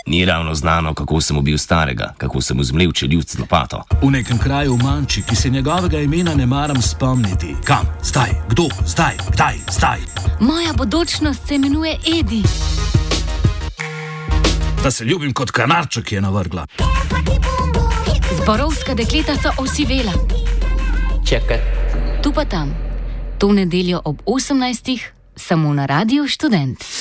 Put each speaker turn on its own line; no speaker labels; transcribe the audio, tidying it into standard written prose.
Ni ravno znano, kako sem ubil starega, kako sem mu zmlel čeljust z lopato.
V nekem kraju v Manči, ki se njegovega imena ne maram spomniti. Kam? Zdaj? Kdo? Zdaj? Kdaj? Zdaj?
Moja bodočnost se imenuje Edi.
Da se ljubim kot kanarček, ki je navrgla.
Zborovska dekleta so osivela.
Čakaj.
Tu pa tam. To nedeljo ob 18. samo na Radiu Študent.